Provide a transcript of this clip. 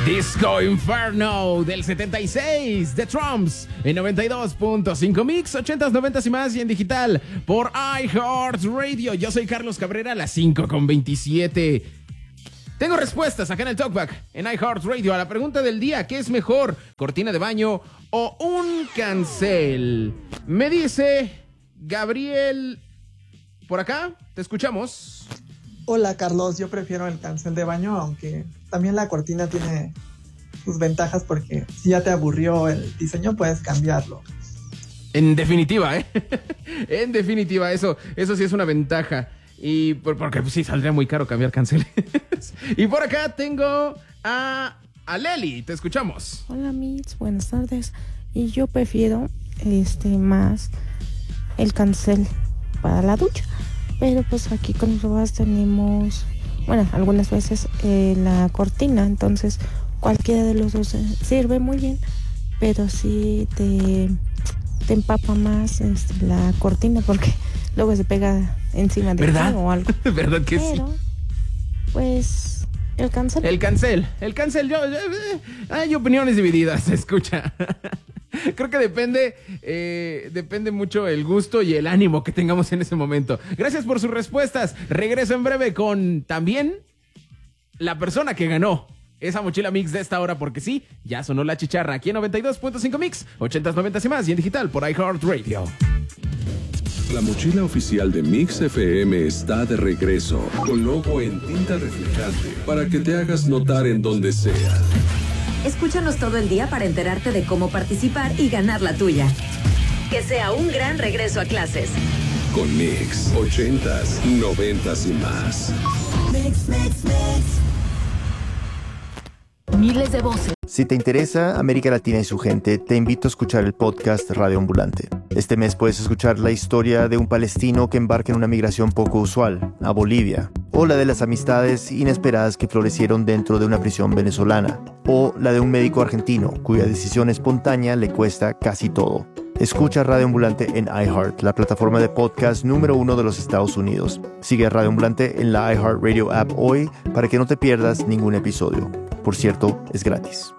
Disco Inferno del 76 de Trumps en 92.5 Mix, 80s, 90s y más, y en digital por iHeartRadio. Yo soy Carlos Cabrera, a las 5:27. Tengo respuestas acá en el Talkback en iHeartRadio a la pregunta del día: ¿qué es mejor, cortina de baño o un cancel? Me dice Gabriel por acá, te escuchamos. Hola Carlos, yo prefiero el cancel de baño, aunque también la cortina tiene sus ventajas, porque si ya te aburrió el diseño puedes cambiarlo. En definitiva, en definitiva, eso sí es una ventaja. Y porque pues, sí, saldría muy caro cambiar canceles. Y por acá tengo a Leli, te escuchamos. Hola Mitch, buenas tardes. Y yo prefiero más el cancel para la ducha. Pero pues aquí con los robots tenemos, algunas veces la cortina, entonces cualquiera de los dos sirve muy bien, pero sí te empapa más la cortina, porque luego se pega encima de algo o algo. ¿Verdad que pero, sí? Pues el cancel. El cancel, hay opiniones divididas, escucha. Creo que depende mucho el gusto y el ánimo que tengamos en ese momento. Gracias por sus respuestas. Regreso en breve con también la persona que ganó esa mochila Mix de esta hora, porque sí, ya sonó la chicharra aquí en 92.5 Mix, 80s, 90s y más, y en digital por iHeartRadio. La mochila oficial de Mix FM está de regreso, con logo en tinta reflejante, para que te hagas notar en donde sea. Escúchanos todo el día para enterarte de cómo participar y ganar la tuya. Que sea un gran regreso a clases. Con Mix, 80s, 90s y más. Mix, mix, mix. Miles de voces. Si te interesa América Latina y su gente, te invito a escuchar el podcast Radio Ambulante. Este mes puedes escuchar la historia de un palestino que embarca en una migración poco usual, a Bolivia, o la de las amistades inesperadas que florecieron dentro de una prisión venezolana, o la de un médico argentino cuya decisión espontánea le cuesta casi todo. Escucha Radio Ambulante en iHeart, la plataforma de podcast número 1 de los Estados Unidos. Sigue a Radio Ambulante en la iHeartRadio app hoy para que no te pierdas ningún episodio. Por cierto, es gratis.